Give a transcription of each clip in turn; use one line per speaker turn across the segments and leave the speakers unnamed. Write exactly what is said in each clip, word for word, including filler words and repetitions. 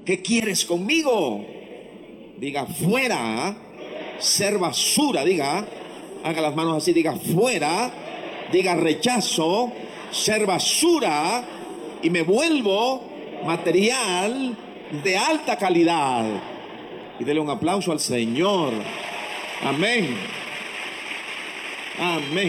¿Qué quieres conmigo? Diga fuera. Ser basura, diga. Haga las manos así, diga fuera. Diga rechazo. Ser basura. Y me vuelvo material de alta calidad. Y dele un aplauso al Señor. Amén. Amén.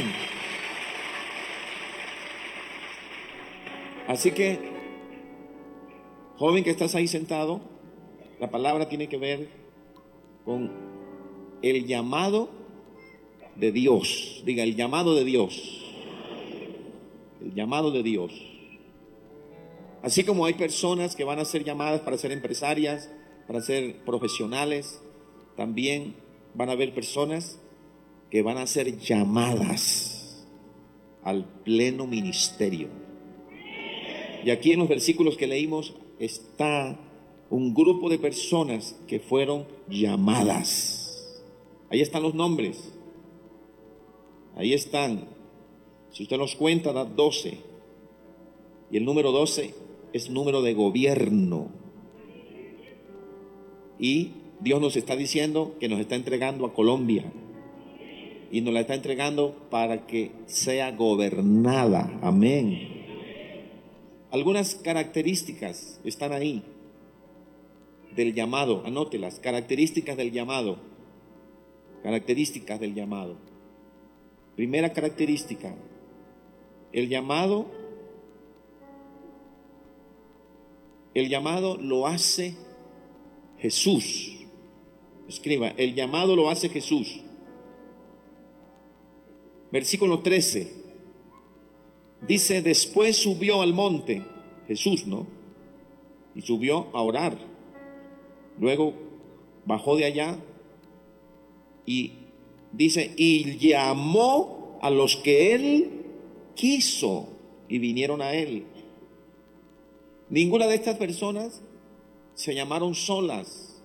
Así que, joven que estás ahí sentado, la palabra tiene que ver con el llamado de Dios. Diga, el llamado de Dios. El llamado de Dios. Así como hay personas que van a ser llamadas para ser empresarias, para ser profesionales, también van a haber personas que van a ser llamadas al pleno ministerio. Y aquí en los versículos que leímos está un grupo de personas que fueron llamadas. Ahí están los nombres. Ahí están. Si usted los cuenta, da doce. Y el número doce es número de gobierno. Y Dios nos está diciendo que nos está entregando a Colombia. Y nos la está entregando para que sea gobernada. Amén. Algunas características están ahí del llamado. Anótelas. Características del llamado. Características del llamado. Primera característica. El llamado, el llamado lo hace Jesús. Escriba, el llamado lo hace Jesús. Versículo trece. Dice, después subió al monte, Jesús, ¿no? Y subió a orar. Luego bajó de allá y dice, y llamó a los que él quiso y vinieron a él. Ninguna de estas personas se llamaron solas.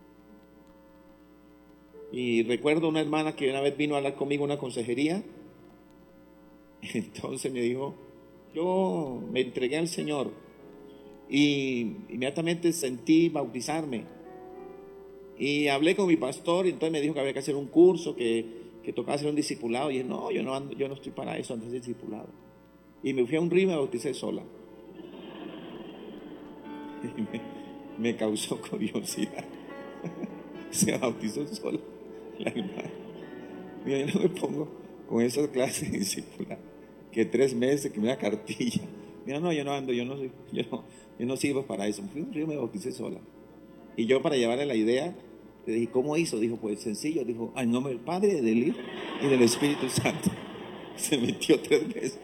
Y recuerdo una hermana que una vez vino a hablar conmigo en una consejería. Entonces me dijo, yo me entregué al Señor y inmediatamente sentí bautizarme. Y hablé con mi pastor y entonces me dijo que había que hacer un curso, que, que tocaba hacer un discipulado. Y dije, no, yo no, ando, yo no estoy para eso, antes de discipulado. Y me fui a un río y me bauticé sola. Y me, me causó curiosidad. Se bautizó sola la hermana. Mira, yo no me pongo con esas clases de discipulado. Que tres meses, que me da cartilla. Mira, no, yo no ando, yo no, yo no, yo no sirvo para eso. Me fui a un río y me bauticé sola. Y yo, para llevarle la idea, le dije, ¿cómo hizo? Dijo, pues sencillo. Dijo, en nombre del Padre, del Hijo y del Espíritu Santo. Se metió tres veces.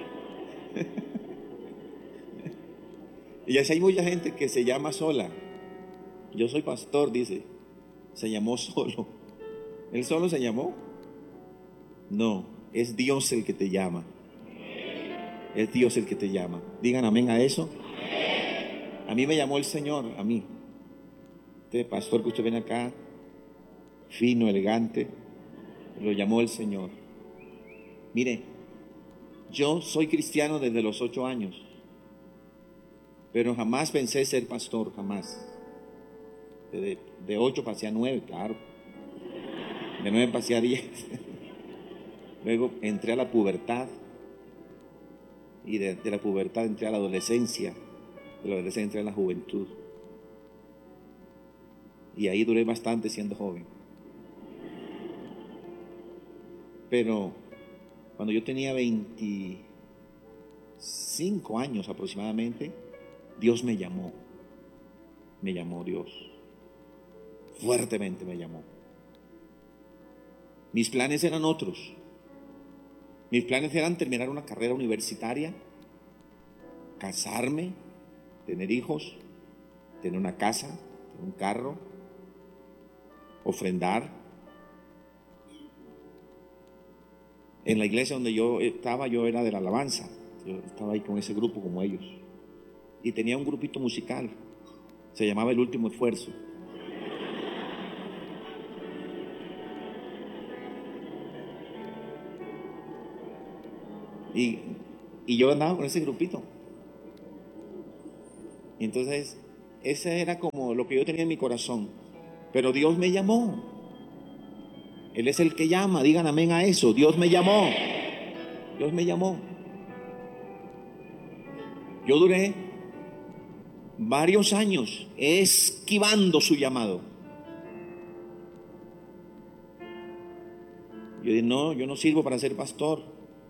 Y así hay mucha gente que se llama sola. Yo soy pastor, dice. Se llamó solo. ¿Él solo se llamó? No, es Dios el que te llama. Es Dios el que te llama. Digan amén a eso. A mí me llamó el Señor, a mí. Este pastor que usted ven acá, fino, elegante, lo llamó el Señor. Mire, yo soy cristiano desde los ocho años, pero jamás pensé ser pastor, jamás. De, de ocho pasé a nueve, claro. De nueve pasé a diez. Luego entré a la pubertad. Y de, de la pubertad entré a la adolescencia. De la adolescencia entré a la juventud. Y ahí duré bastante siendo joven. Pero cuando yo tenía veinticinco años aproximadamente, Dios me llamó. Me llamó Dios. Fuertemente me llamó. Mis planes eran otros. Mis planes eran terminar una carrera universitaria, casarme, tener hijos, tener una casa, tener un carro, ofrendar. En la iglesia donde yo estaba, yo era de la alabanza. Yo estaba ahí con ese grupo como ellos. Y tenía un grupito musical. Se llamaba El Último Esfuerzo. Y, y yo andaba con ese grupito. Y entonces ese era como lo que yo tenía en mi corazón. Pero Dios me llamó. Él es el que llama, digan amén a eso. Dios me llamó. Dios me llamó. Yo duré varios años esquivando su llamado. Yo dije, no, yo no sirvo para ser pastor.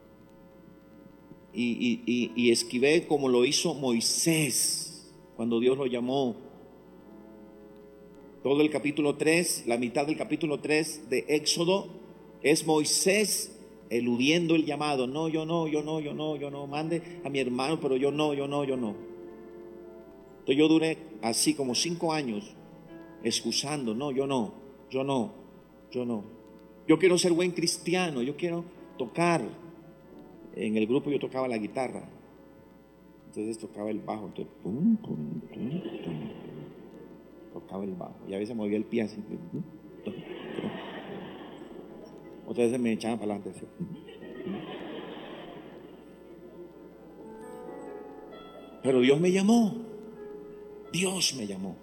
Y, y, y, y esquivé como lo hizo Moisés cuando Dios lo llamó. Todo el capítulo tres, la mitad del capítulo tres de Éxodo es Moisés eludiendo el llamado. No, yo no, yo no, yo no, yo no. Mande a mi hermano, pero yo no, yo no, yo no. Entonces yo duré así como cinco años excusando. No, yo no, yo no, yo no. Yo quiero ser buen cristiano, yo quiero tocar. En el grupo yo tocaba la guitarra. Entonces tocaba el bajo. Entonces, pum, pum, pum, pum. Tocaba el bajo. Y a veces movía el pie así. Otras veces me echaban para adelante. Pero Dios me llamó. Dios me llamó.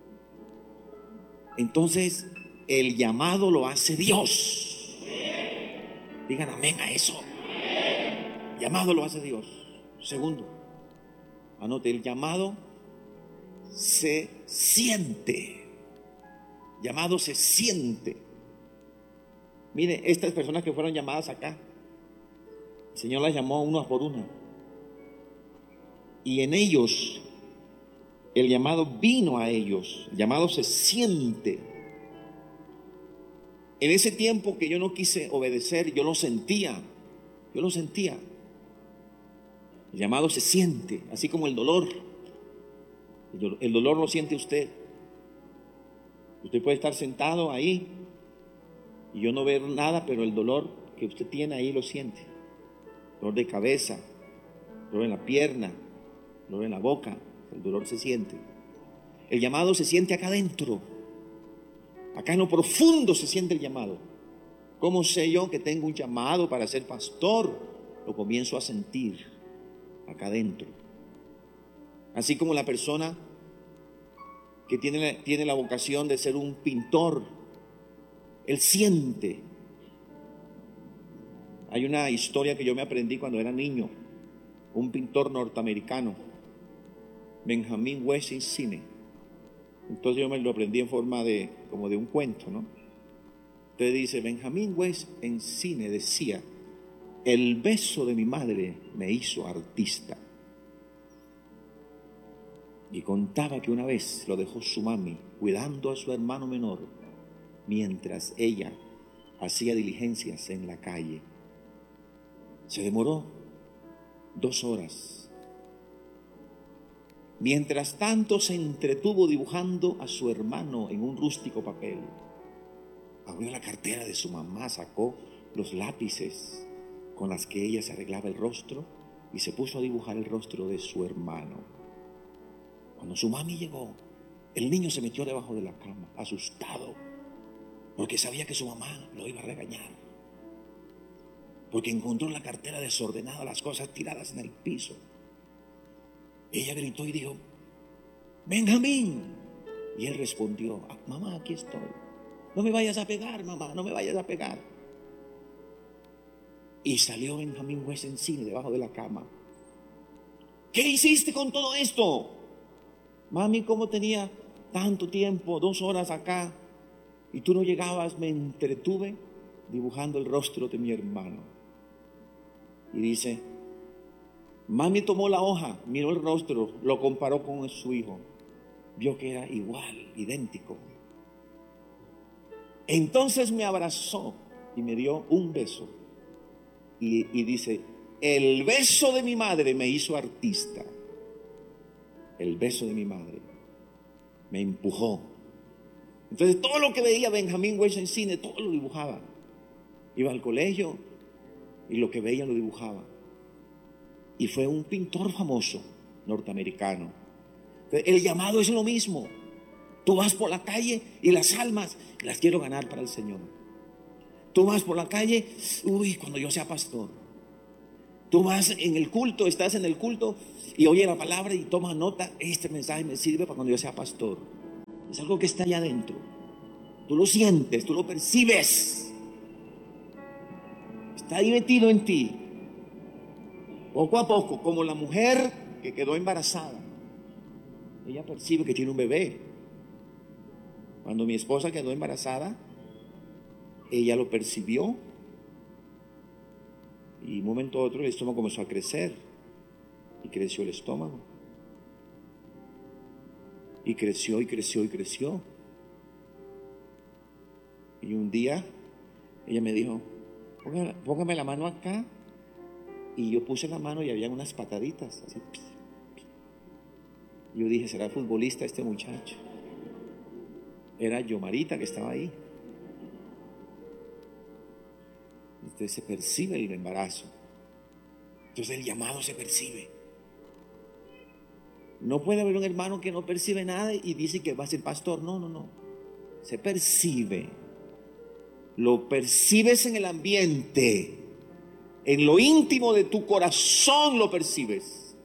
Entonces, el llamado lo hace Dios. Digan amén a eso. Llamado lo hace Dios. Segundo, anote, el llamado se siente. Llamado se siente. Mire, estas personas que fueron llamadas acá, el Señor las llamó una por una. Y en ellos, el llamado vino a ellos. El llamado se siente. En ese tiempo que yo no quise obedecer, yo lo sentía. Yo lo sentía. El llamado se siente, así como el dolor. El dolor lo siente usted. Usted puede estar sentado ahí y yo no ver nada, pero el dolor que usted tiene ahí lo siente. Dolor de cabeza, dolor en la pierna, dolor en la boca. El dolor se siente. El llamado se siente acá adentro. Acá en lo profundo se siente el llamado. ¿Cómo sé yo que tengo un llamado para ser pastor? Lo comienzo a sentir acá adentro. Así como la persona que tiene, tiene la vocación de ser un pintor, él siente. Hay una historia que yo me aprendí cuando era niño. Un pintor norteamericano, Benjamin West Encine. Entonces yo me lo aprendí en forma de, como de un cuento, ¿no? Entonces dice, Benjamin West Encine decía: el beso de mi madre me hizo artista. Y contaba que una vez lo dejó su mami cuidando a su hermano menor mientras ella hacía diligencias en la calle. Se demoró dos horas. Mientras tanto se entretuvo dibujando a su hermano en un rústico papel. Abrió la cartera de su mamá, sacó los lápices con las que ella se arreglaba el rostro y se puso a dibujar el rostro de su hermano. Cuando su mami llegó, el niño se metió debajo de la cama, asustado, porque sabía que su mamá lo iba a regañar, porque encontró la cartera desordenada, las cosas tiradas en el piso. Ella gritó y dijo: Benjamín. Y él respondió: ah, mamá, aquí estoy. No me vayas a pegar, mamá, no me vayas a pegar. Y salió Benjamín West Encine debajo de la cama. ¿Qué hiciste con todo esto? Mami, ¿cómo tenía tanto tiempo, dos horas acá, y tú no llegabas? Me entretuve dibujando el rostro de mi hermano. Y dice, mami tomó la hoja, miró el rostro, lo comparó con su hijo, vio que era igual, idéntico. Entonces me abrazó y me dio un beso. Y, y dice, el beso de mi madre me hizo artista. El beso de mi madre me empujó. Entonces todo lo que veía Benjamín West Encine, todo lo dibujaba. Iba al colegio y lo que veía lo dibujaba. Y fue un pintor famoso norteamericano. Entonces, el llamado es lo mismo. Tú vas por la calle y las almas las quiero ganar para el Señor. Tú vas por la calle, uy, cuando yo sea pastor. Tú vas en el culto, estás en el culto y oyes la palabra y tomas nota. Este mensaje me sirve para cuando yo sea pastor. Es algo que está allá adentro. Tú lo sientes, tú lo percibes. Está ahí metido en ti. Poco a poco, como la mujer que quedó embarazada. Ella percibe que tiene un bebé. Cuando mi esposa quedó embarazada, ella lo percibió. Y un momento a otro el estómago comenzó a crecer. Y creció el estómago. Y creció y creció y creció. Y un día ella me dijo, póngame, póngame la mano acá. Y yo puse la mano y había unas pataditas. Así. Yo dije, ¿será futbolista este muchacho? Era Yomarita que estaba ahí. Entonces se percibe el embarazo. Entonces el llamado se percibe. No puede haber un hermano que no percibe nada y dice que va a ser pastor. No, no, no. Se percibe. Lo percibes en el ambiente. En lo íntimo de tu corazón lo percibes.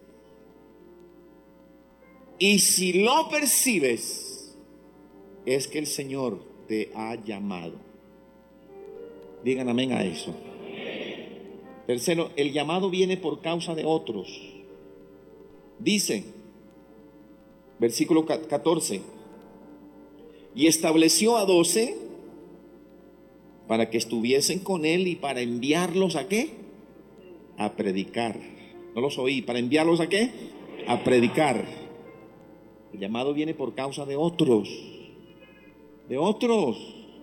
Y si lo percibes, es que el Señor te ha llamado. Digan amén a eso. Tercero, el llamado viene por causa de otros. Dice, versículo catorce, y estableció a doce para que estuviesen con él y para enviarlos ¿a qué? A predicar. No los oí. ¿Para enviarlos a qué? A predicar. El llamado viene por causa de otros. De otros.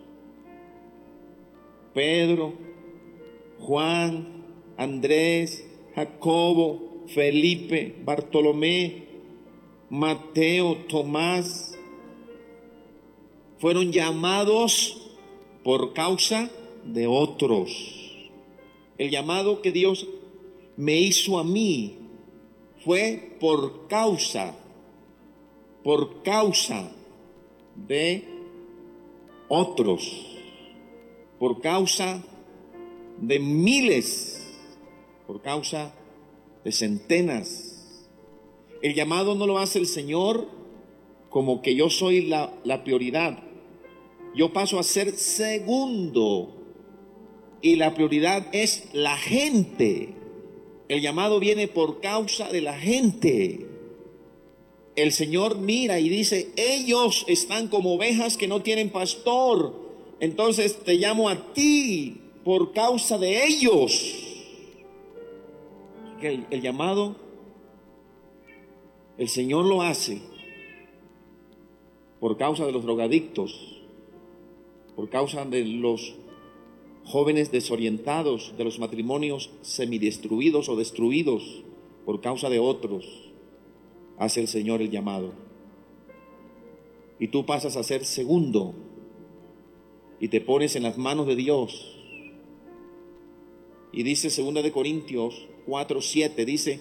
Pedro, Juan, Andrés, Jacobo, Felipe, Bartolomé, Mateo, Tomás, fueron llamados por causa de otros. El llamado que Dios me hizo a mí fue por causa, por causa de otros, por causa de miles, por causa de centenas. El llamado no lo hace el Señor como que yo soy la, la prioridad. Yo paso a ser segundo y la prioridad es la gente. El llamado viene por causa de la gente. El Señor mira y dice, ellos están como ovejas que no tienen pastor. Entonces te llamo a ti por causa de ellos. El, el llamado, el Señor lo hace por causa de los drogadictos, por causa de los jóvenes desorientados, de los matrimonios semidestruidos o destruidos, por causa de otros, hace el Señor el llamado. Y tú pasas a ser segundo y te pones en las manos de Dios. Y dice segunda de Corintios cuatro, siete, dice,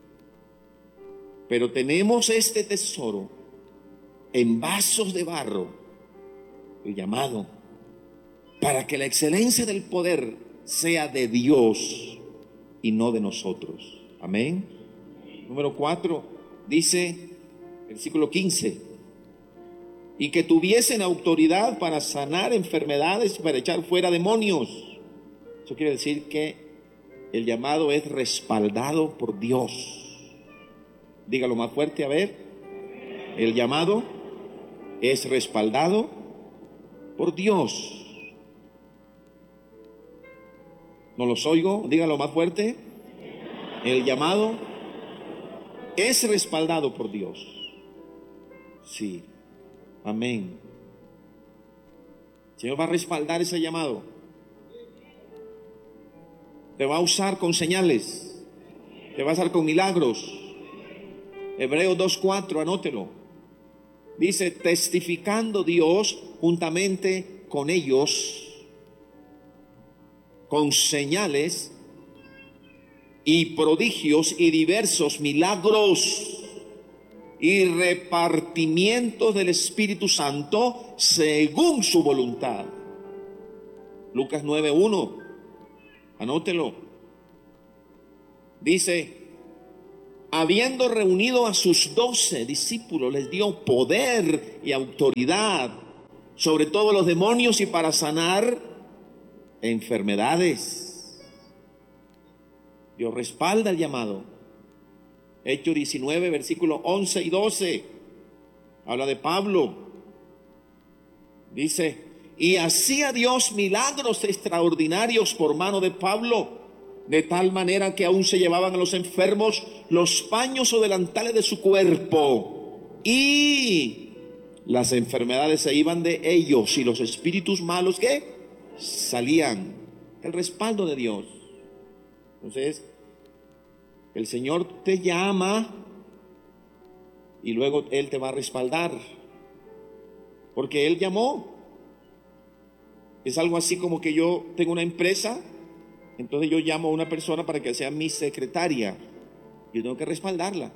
pero tenemos este tesoro en vasos de barro, el llamado, para que la excelencia del poder sea de Dios y no de nosotros. Amén. Número cuatro, dice, versículo quince, y que tuviesen autoridad para sanar enfermedades y para echar fuera demonios. Eso quiere decir que el llamado es respaldado por Dios. Dígalo más fuerte, a ver. El llamado es respaldado por Dios. ¿No los oigo? Dígalo más fuerte. El llamado es respaldado por Dios. Sí. Amén. El Señor va a respaldar ese llamado. Te va a usar con señales. Te va a usar con milagros. Hebreos dos cuatro, anótelo. Dice, testificando Dios juntamente con ellos, con señales y prodigios y diversos milagros y repartimientos del Espíritu Santo según su voluntad. Lucas nueve uno, anótelo. Dice, habiendo reunido a sus doce discípulos, les dio poder y autoridad sobre todos los demonios y para sanar enfermedades. Dios respalda el llamado. Hechos diecinueve, versículos once y doce, habla de Pablo. Dice, y hacía Dios milagros extraordinarios por mano de Pablo, de tal manera que aún se llevaban a los enfermos los paños o delantales de su cuerpo, y las enfermedades se iban de ellos, y los espíritus malos, ¿qué? Salían. El respaldo de Dios. Entonces, el Señor te llama y luego Él te va a respaldar, porque Él llamó. Es algo así como que yo tengo una empresa, entonces yo llamo a una persona para que sea mi secretaria. Yo tengo que respaldarla.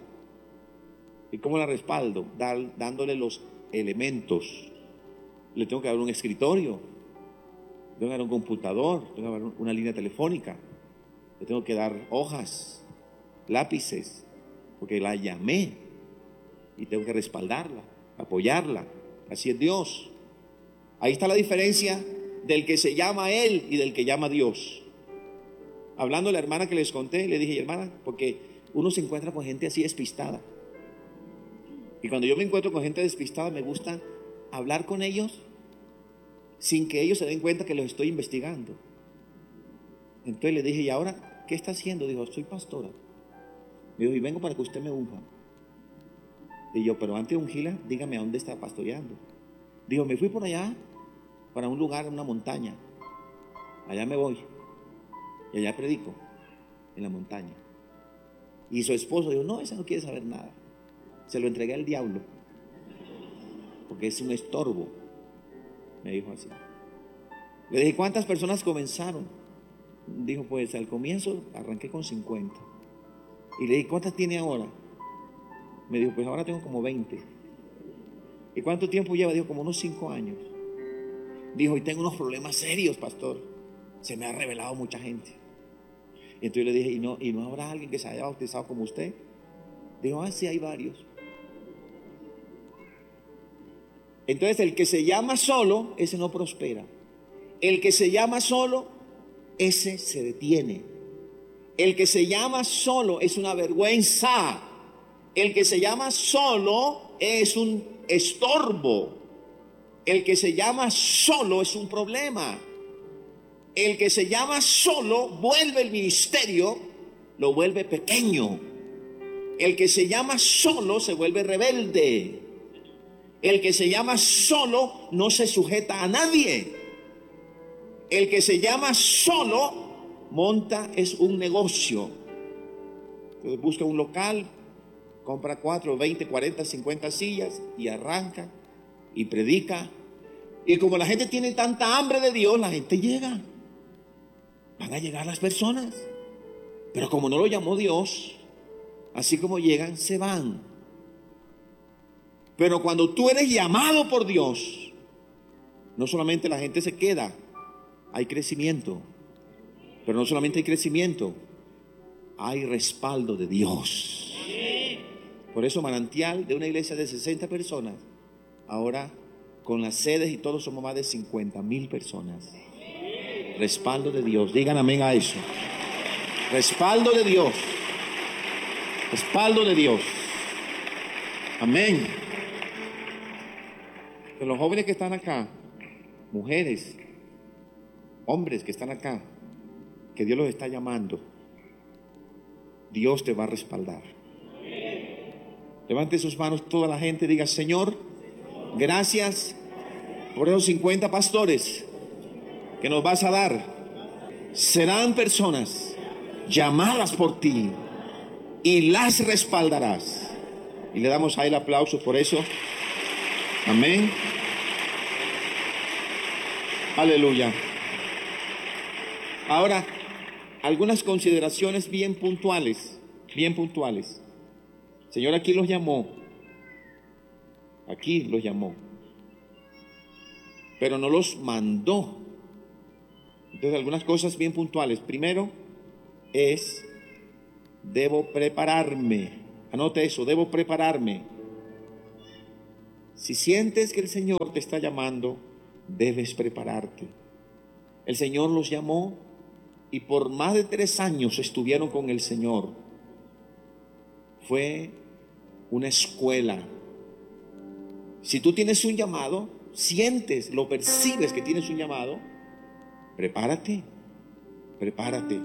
¿Y cómo la respaldo? Dar, dándole los elementos. Le tengo que dar un escritorio, le tengo que dar un computador, le tengo que dar una línea telefónica, le tengo que dar hojas, lápices, porque la llamé y tengo que respaldarla, apoyarla. Así es Dios. Ahí está la diferencia del que se llama a Él y del que llama a Dios. Hablando a la hermana que les conté, le dije, hermana, porque uno se encuentra con gente así despistada, y cuando yo me encuentro con gente despistada, me gusta hablar con ellos sin que ellos se den cuenta que los estoy investigando. Entonces le dije, ¿y ahora qué está haciendo? Dijo, soy pastora. Me dijo, y vengo para que usted me unja. Y yo, pero antes de ungirla, dígame a dónde está pastoreando. Dijo, me fui por allá, para un lugar, una montaña. Allá me voy. Y allá predico, en la montaña. Y su esposo dijo, no, ese no quiere saber nada. Se lo entregué al diablo, porque es un estorbo. Me dijo así. Le dije, ¿cuántas personas comenzaron? Dijo, pues al comienzo arranqué con cincuenta. Y le dije, ¿cuántas tiene ahora? Me dijo, pues ahora tengo como veinte. ¿Y cuánto tiempo lleva? Dijo, como unos cinco años. Dijo, y tengo unos problemas serios, pastor. Se me ha revelado mucha gente. Y entonces le dije, ¿y no, ¿y no habrá alguien que se haya bautizado como usted? Dijo, ah, sí, hay varios. Entonces el que se llama solo, ese no prospera. El que se llama solo, ese se detiene. El que se llama solo es una vergüenza. El que se llama solo es un estorbo. El que se llama solo es un problema. El que se llama solo vuelve el ministerio, lo vuelve pequeño. El que se llama solo se vuelve rebelde. El que se llama solo no se sujeta a nadie. El que se llama solo monta es un negocio. Entonces busca un local, compra cuatro, veinte, cuarenta, cincuenta sillas y arranca y predica. Y como la gente tiene tanta hambre de Dios, la gente llega. Van a llegar las personas. Pero como no lo llamó Dios, así como llegan, se van. Pero cuando tú eres llamado por Dios, no solamente la gente se queda, hay crecimiento. Pero no solamente hay crecimiento, hay respaldo de Dios. Por eso Manantial, de una iglesia de sesenta personas, ahora con las sedes y todo somos más de cincuenta mil personas. Respaldo de Dios. Digan amén a eso. Respaldo de Dios. Respaldo de Dios. Amén. De los jóvenes que están acá, mujeres, hombres que están acá, que Dios los está llamando, Dios te va a respaldar. Levante sus manos toda la gente, diga, Señor, gracias por esos cincuenta pastores que nos vas a dar. Serán personas llamadas por ti y las respaldarás. Y le damos a él aplauso por eso. Amén. Aleluya. Ahora, algunas consideraciones bien puntuales, bien puntuales. El Señor aquí los llamó, aquí los llamó, pero no los mandó. Entonces, algunas cosas bien puntuales. Primero es Debo prepararme. Anote eso, debo prepararme. Si sientes que el Señor te está llamando, debes prepararte. El Señor los llamó y por más de tres años estuvieron con el Señor. Fue una escuela. Si tú tienes un llamado, sientes, lo percibes que tienes un llamado, prepárate, prepárate.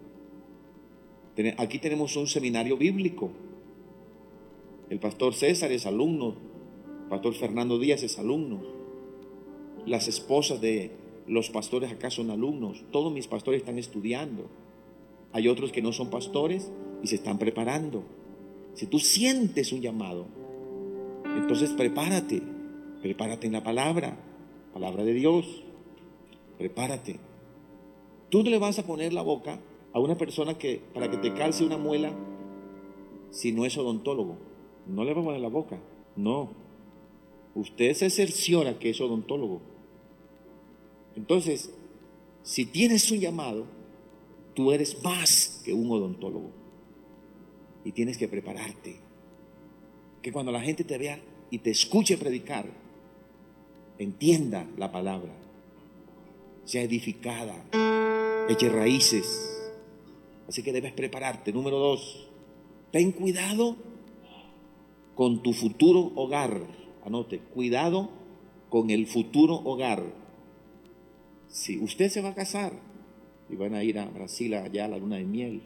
Aquí tenemos un seminario bíblico. El pastor César es alumno, el pastor Fernando Díaz es alumno, las esposas de los pastores acá son alumnos, todos mis pastores están estudiando. Hay otros que no son pastores y se están preparando. Si tú sientes un llamado, entonces prepárate, prepárate en la palabra, palabra de Dios, prepárate. Tú no le vas a poner la boca a una persona que para que te calce una muela si no es odontólogo. No le va a poner la boca, no. Usted se cerciora que es odontólogo. Entonces, si tienes un llamado, tú eres más que un odontólogo y tienes que prepararte. Que cuando la gente te vea y te escuche predicar, entienda la palabra, sea edificada, eche raíces. Así que debes prepararte. Número dos, ten cuidado con tu futuro hogar. Anote, cuidado con el futuro hogar. Si usted se va a casar y van a ir a Brasil allá a la luna de miel,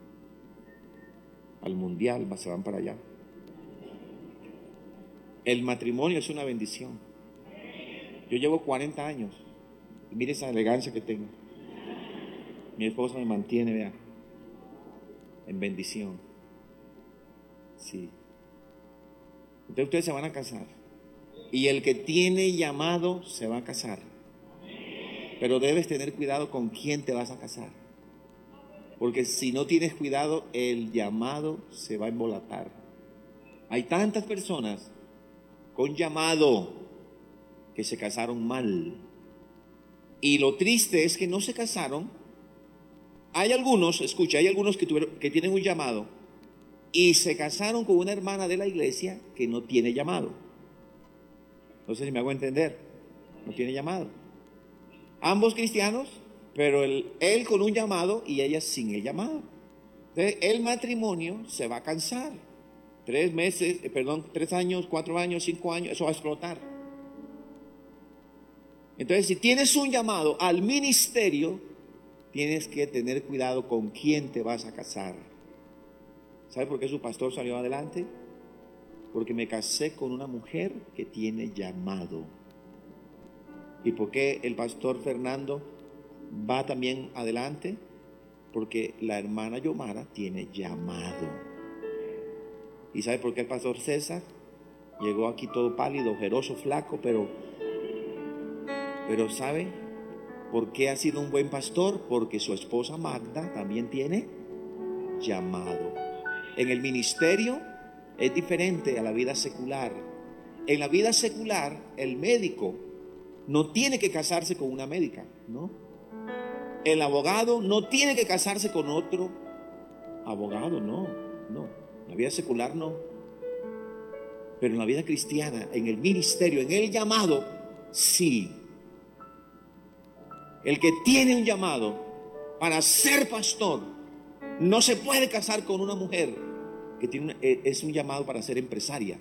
al mundial, se van para allá. El matrimonio es una bendición. Yo llevo cuarenta años y mire esa elegancia que tengo. Mi esposa me mantiene, vea, en bendición. Sí. Entonces ustedes se van a casar y el que tiene llamado se va a casar. Pero debes tener cuidado con quién te vas a casar, porque si no tienes cuidado, el llamado se va a embolatar. Hay tantas personas con llamado que se casaron mal, y lo triste es que no se casaron. Hay algunos, escucha, hay algunos que, tuvieron, que tienen un llamado y se casaron con una hermana de la iglesia que no tiene llamado. No sé si me hago entender. No tiene llamado. Ambos cristianos, pero el, él con un llamado y ella sin el llamado. Entonces, el matrimonio se va a cansar. Tres meses, eh, perdón, tres años, cuatro años, cinco años, eso va a explotar. Entonces, si tienes un llamado al ministerio, tienes que tener cuidado con quién te vas a casar. ¿Sabe por qué su pastor salió adelante? Porque me casé con una mujer que tiene llamado. ¿Y por qué el pastor Fernando va también adelante? Porque la hermana Yomara tiene llamado. ¿Y sabe por qué el pastor César llegó aquí todo pálido, ojeroso, flaco, pero, pero ¿sabe por qué ha sido un buen pastor? Porque su esposa Magda también tiene llamado. En el ministerio es diferente a la vida secular. En la vida secular, el médico no tiene que casarse con una médica, ¿no? El abogado no tiene que casarse con otro abogado, no, no. En la vida secular no. Pero en la vida cristiana, en el ministerio, en el llamado, sí. El que tiene un llamado para ser pastor no se puede casar con una mujer que tiene una, es un llamado para ser empresaria.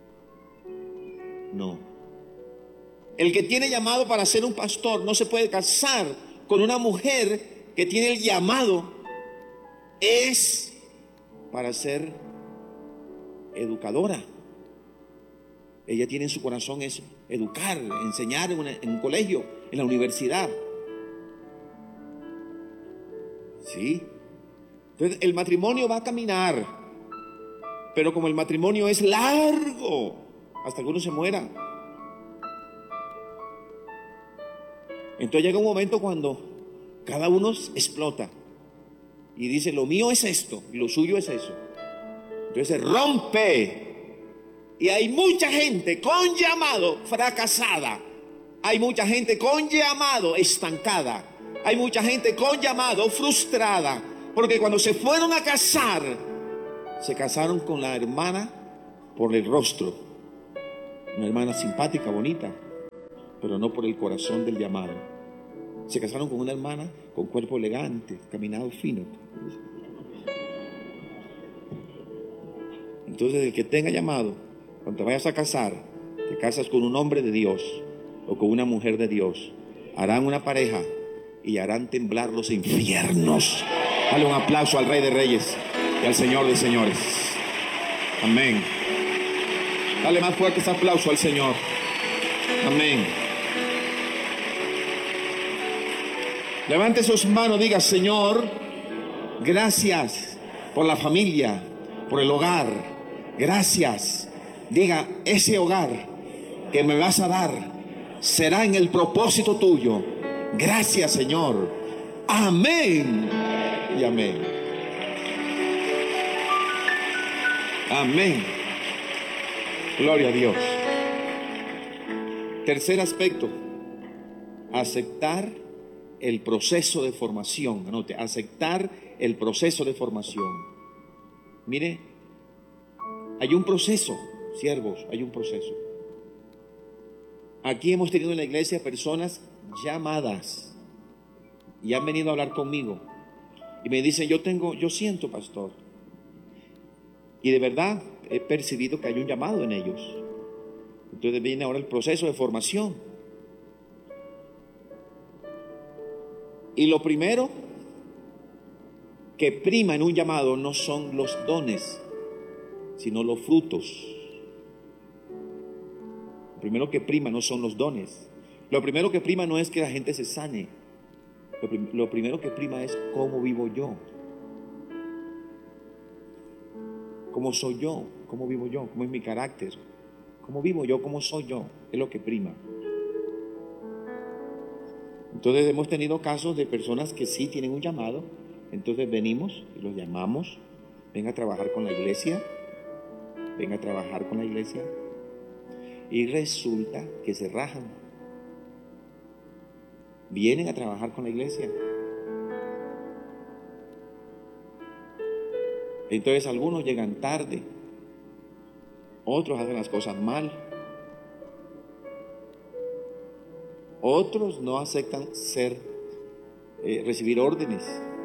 No. El que tiene llamado para ser un pastor no se puede casar con una mujer que tiene el llamado es para ser educadora. Ella tiene en su corazón es educar, enseñar en, una, en un colegio, en la universidad. Sí. Entonces el matrimonio va a caminar, pero como el matrimonio es largo, hasta que alguno se muera. Entonces llega un momento cuando cada uno explota y dice: lo mío es esto y lo suyo es eso. Entonces se rompe y hay mucha gente con llamado fracasada. Hay mucha gente con llamado estancada. Hay mucha gente con llamado frustrada, Porque cuando se fueron a casar, se casaron con la hermana por el rostro. Una hermana simpática, bonita, pero no por el corazón del llamado. Se casaron con una hermana con cuerpo elegante, caminado fino. Entonces, el que tenga llamado, cuando te vayas a casar, te casas con un hombre de Dios o con una mujer de Dios. Harán una pareja y harán temblar los infiernos. Dale un aplauso al Rey de Reyes y al Señor de Señores. Amén. Dale más fuerte ese aplauso al Señor. Amén. Levante sus manos, diga: Señor, gracias por la familia, por el hogar. Gracias. Diga: ese hogar que me vas a dar será en el propósito tuyo. Gracias, Señor. Amén y amén. Amén. Gloria a Dios. Tercer aspecto: aceptar el proceso de formación. Anote: aceptar el proceso de formación. Mire, hay un proceso, siervos, hay un proceso. Aquí hemos tenido en la iglesia personas llamadas y han venido a hablar conmigo y me dicen: yo tengo, yo siento, pastor, y de verdad he percibido que hay un llamado en ellos. Entonces viene ahora el proceso de formación. Y lo primero que prima en un llamado no son los dones, sino los frutos. Lo primero que prima no son los dones. Lo primero que prima no es que la gente se sane. Lo, prim- lo primero que prima es cómo vivo yo. ¿Cómo soy yo? ¿Cómo vivo yo? ¿Cómo es mi carácter? ¿Cómo vivo yo? ¿Cómo soy yo? Es lo que prima. Entonces hemos tenido casos de personas que sí tienen un llamado. Entonces venimos y los llamamos: ven a trabajar con la iglesia, ven a trabajar con la iglesia. Y resulta que se rajan. Vienen a trabajar con la iglesia. Entonces algunos llegan tarde, otros hacen las cosas mal, otros no aceptan ser, eh, recibir órdenes.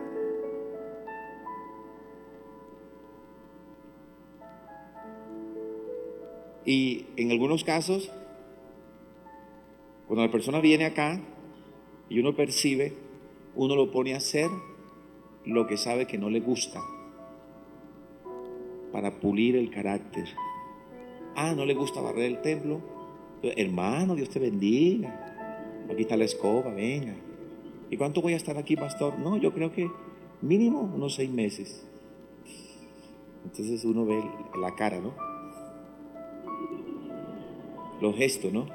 Y en algunos casos, cuando la persona viene acá y uno percibe, uno lo pone a hacer lo que sabe que no le gusta, para pulir el carácter. Ah, no le gusta barrer el templo. Hermano, Dios te bendiga. Aquí está la escoba, venga. ¿Y cuánto voy a estar aquí, pastor? No, yo creo que mínimo unos seis meses. Entonces uno ve la cara, ¿no? Los gestos, ¿no?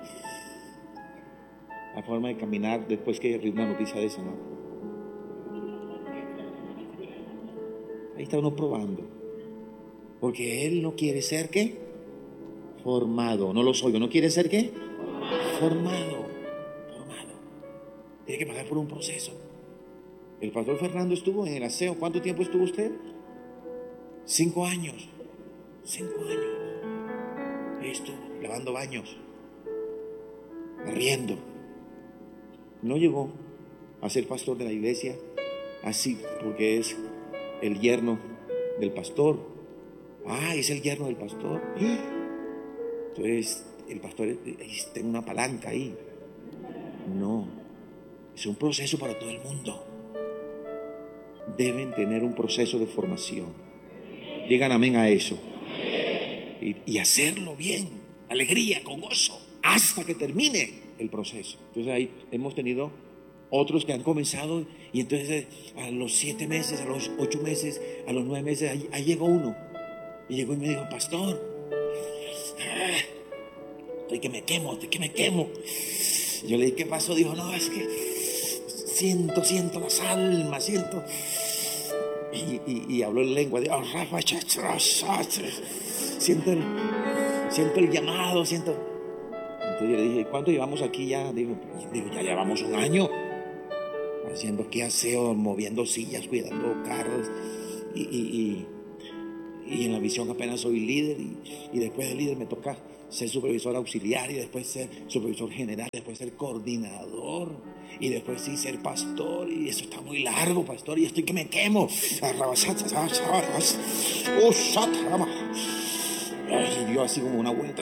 La forma de caminar después que una noticia de eso, ¿no? Ahí está uno probando. Porque él no quiere ser, ¿qué? Formado. No lo soy. ¿No quiere ser, qué? Formado. Formado. Tiene que pasar por un proceso. El pastor Fernando estuvo en el aseo. ¿Cuánto tiempo estuvo usted? Cinco años. Cinco años. Ahí estuvo, lavando baños, barriendo. No llegó a ser pastor de la iglesia así porque es el yerno del pastor. Ah, es el yerno del pastor. Entonces el pastor tiene una palanca ahí. No, es un proceso para todo el mundo. Deben tener un proceso de formación. Digan amén a eso. Y, y hacerlo bien, alegría, con gozo, hasta que termine el proceso. Entonces ahí hemos tenido otros que han comenzado y entonces a los siete meses, a los ocho meses, a los nueve meses, ahí, ahí llegó uno. Y llegó y me dijo: pastor, estoy que me quemo, estoy que me quemo. Yo le dije: ¿qué pasó? Dijo: no, es que siento, siento las almas, siento. Y, y, y habló en lengua. Dijo: siento el, siento el llamado, siento. Entonces yo le dije: ¿cuánto llevamos aquí ya? Digo, digo ya llevamos un año. haciendo aquí aseo, moviendo sillas, cuidando carros. Y, y, y, y en la visión apenas soy líder. Y, y después de líder me toca ser supervisor auxiliar. Y después ser supervisor general. Después ser coordinador. Y después sí ser pastor. Y eso está muy largo, pastor. Y estoy que me quemo. Y yo así como una vuelta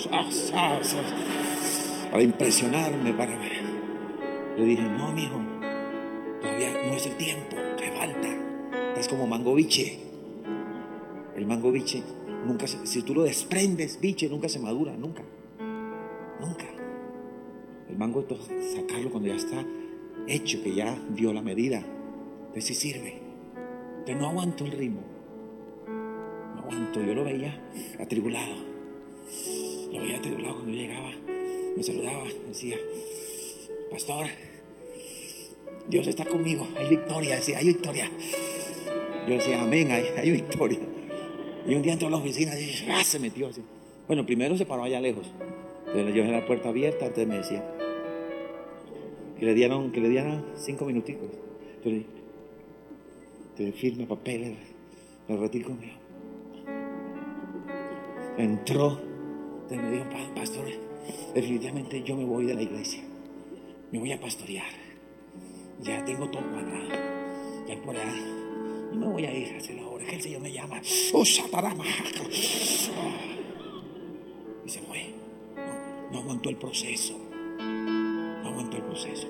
para impresionarme, para ver. Le dije, no, mijo, todavía no es el tiempo, te falta. Estás como mango biche. El mango biche, nunca se, si tú lo desprendes, biche, nunca se madura, nunca. Nunca. El mango, sacarlo cuando ya está hecho, que ya dio la medida, entonces sí sirve. Pero no aguanto el ritmo. No aguanto. Yo lo veía atribulado. Lo veía atribulado cuando yo llegaba. Me saludaba, decía, pastor, Dios está conmigo, hay victoria. Decía, hay victoria. Yo decía, amén, hay, hay victoria. Y un día entró a la oficina y ¡ah! Se metió así. Bueno, primero se paró allá lejos. Entonces yo dejé la puerta abierta. Entonces me decía que le dieran, que le dieran cinco minuticos. Entonces, te firme papeles, me retiro conmigo. Entró. Entonces me dijo, pastor, definitivamente yo me voy de la iglesia. Me voy a pastorear. Ya tengo todo cuadrado. Ya por allá. Y me voy a ir a hacer la obra que el Señor me llama. Oh, y se fue. No, no aguantó el proceso. No aguantó el proceso.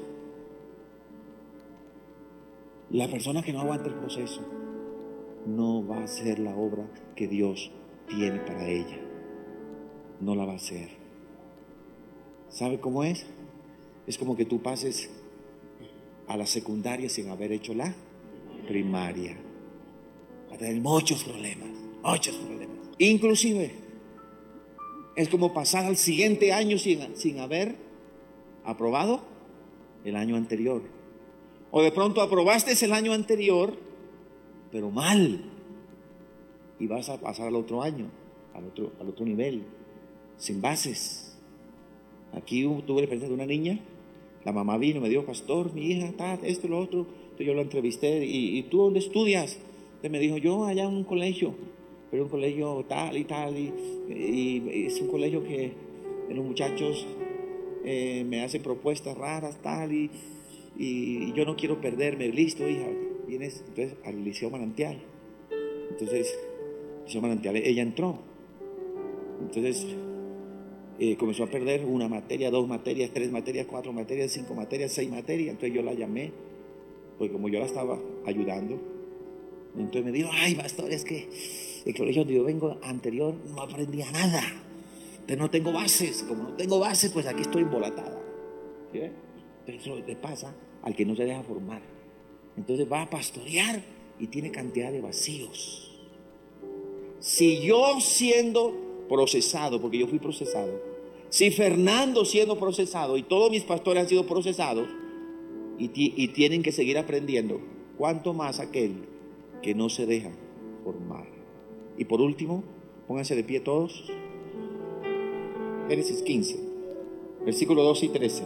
La persona que no aguanta el proceso no va a hacer la obra que Dios tiene para ella. No la va a hacer. ¿Sabe cómo es? Es como que tú pases a la secundaria sin haber hecho la primaria. Va a tener muchos problemas, muchos problemas. Inclusive, es como pasar al siguiente año sin, sin haber aprobado el año anterior. O de pronto aprobaste el año anterior, pero mal. Y vas a pasar al otro año, al otro, al otro nivel, sin bases. Aquí tuve la experiencia de una niña. La mamá vino y me dijo, pastor, mi hija, tal, esto y lo otro. Entonces yo la entrevisté. ¿Y, y tú dónde estudias? Entonces me dijo, yo allá en un colegio, pero un colegio tal y tal. Y, y es un colegio que los muchachos eh, me hacen propuestas raras, tal. Y, y yo no quiero perderme. Listo, hija. Vienes entonces al Liceo Manantial. Entonces, Liceo Manantial, ella entró. Entonces... Eh, comenzó a perder una materia, dos materias, tres materias, cuatro materias, cinco materias, seis materias. Entonces yo la llamé, porque como yo la estaba ayudando, entonces me dijo, ay, pastor, es que el colegio donde yo vengo anterior no aprendía nada, entonces no tengo bases. Como no tengo bases, pues aquí estoy embolatada. ¿Sí? Entonces eso le pasa al que no se deja formar. Entonces va a pastorear y tiene cantidad de vacíos. Si yo siendo procesado, porque yo fui procesado, si Fernando siendo procesado y todos mis pastores han sido procesados y, t- y tienen que seguir aprendiendo, ¿cuánto más aquel que no se deja formar? Y por último, pónganse de pie todos. Génesis quince, versículos doce y trece.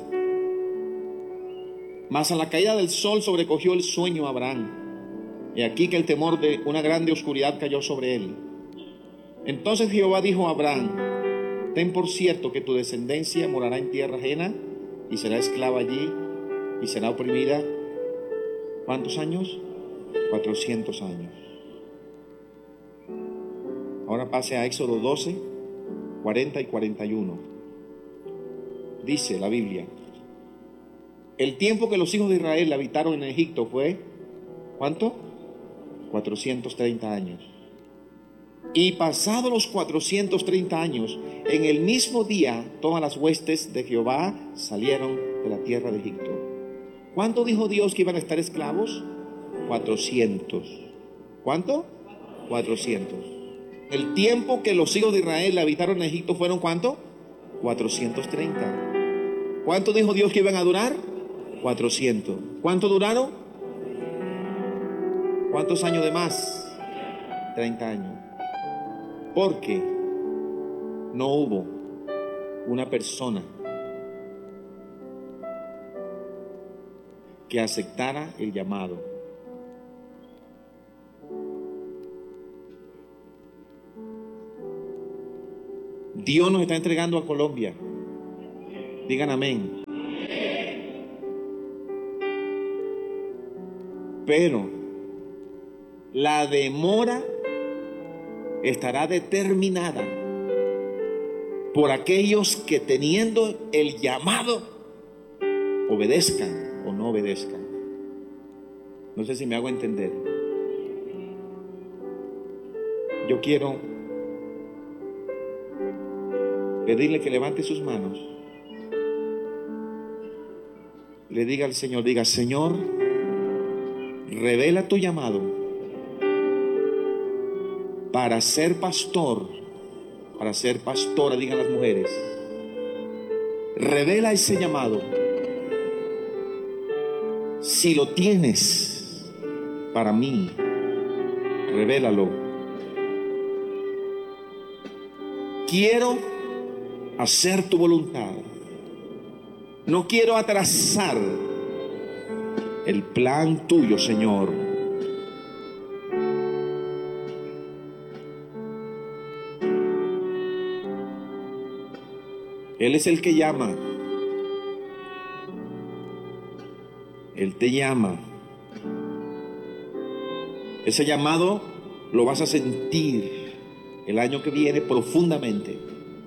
Mas a la caída del sol sobrecogió el sueño a Abraham, y aquí que el temor de una grande oscuridad cayó sobre él. Entonces Jehová dijo a Abraham, ten por cierto que tu descendencia morará en tierra ajena y será esclava allí y será oprimida. ¿Cuántos años? Cuatrocientos años. Ahora pase a Éxodo doce, cuarenta y cuarenta y uno. Dice la Biblia, el tiempo que los hijos de Israel habitaron en Egipto fue, ¿cuánto? cuatrocientos treinta años. Y pasados los cuatrocientos treinta años, en el mismo día, todas las huestes de Jehová salieron de la tierra de Egipto. ¿Cuánto dijo Dios que iban a estar esclavos? cuatrocientos. ¿Cuánto? cuatrocientos. El tiempo que los hijos de Israel habitaron en Egipto fueron ¿cuánto? cuatrocientos treinta. ¿Cuánto dijo Dios que iban a durar? cuatrocientos. ¿Cuánto duraron? ¿Cuántos años de más? treinta años. Porque no hubo una persona que aceptara el llamado. Dios nos está entregando a Colombia. Digan amén. Pero la demora estará determinada por aquellos que, teniendo el llamado, obedezcan o no obedezcan. No sé si me hago entender. Yo quiero pedirle que levante sus manos. Le diga al Señor, diga: Señor, revela tu llamado para ser pastor, para ser pastora, digan las mujeres. Revela ese llamado. Si lo tienes para mí, revélalo. Quiero hacer tu voluntad. No quiero atrasar el plan tuyo, Señor. Él es el que llama. Él te llama. Ese llamado lo vas a sentir el año que viene profundamente.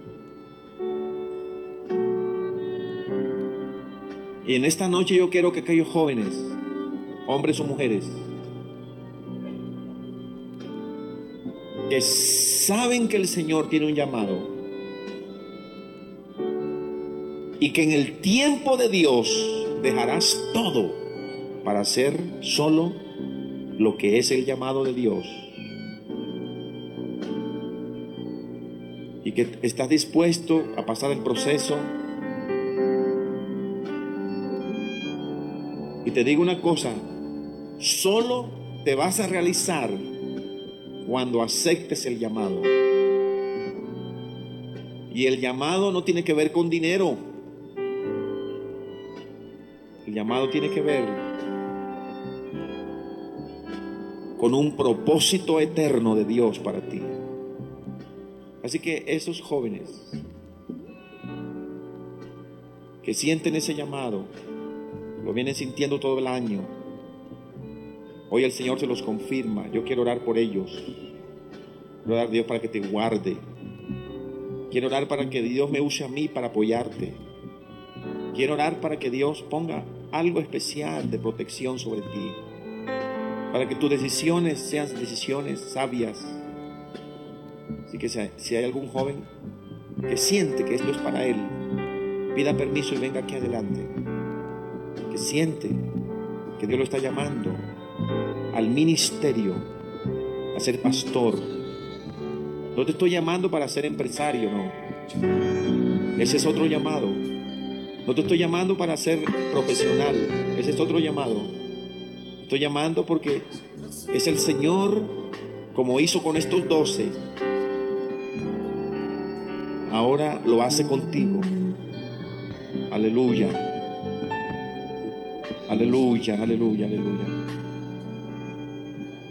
Y en esta noche yo quiero que aquellos jóvenes, hombres o mujeres, que saben que el Señor tiene un llamado y que en el tiempo de Dios dejarás todo para hacer solo lo que es el llamado de Dios, y que estás dispuesto a pasar el proceso. Y te digo una cosa, solo te vas a realizar cuando aceptes el llamado. Y el llamado no tiene que ver con dinero. El llamado tiene que ver con un propósito eterno de Dios para ti. Así que esos jóvenes que sienten ese llamado, lo vienen sintiendo todo el año, hoy el Señor se los confirma. Yo quiero orar por ellos. Quiero orar a Dios para que te guarde. Quiero orar para que Dios me use a mí para apoyarte. Quiero orar para que Dios ponga algo especial de protección sobre ti, para que tus decisiones sean decisiones sabias. Así que si hay algún joven que siente que esto es para él, pida permiso y venga aquí adelante. Que siente que Dios lo está llamando al ministerio, a ser pastor. No te estoy llamando para ser empresario, no. Ese es otro llamado. No te estoy llamando para ser profesional. Ese es otro llamado. Estoy llamando porque es el Señor, como hizo con estos doce, ahora lo hace contigo. Aleluya. Aleluya, aleluya, aleluya.